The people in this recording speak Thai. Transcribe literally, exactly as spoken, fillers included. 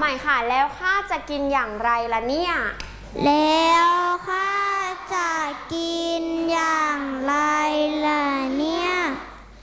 หม่ค่ะแล้วข้าจะกินอย่างไรล่ะเนี่ยแล้ว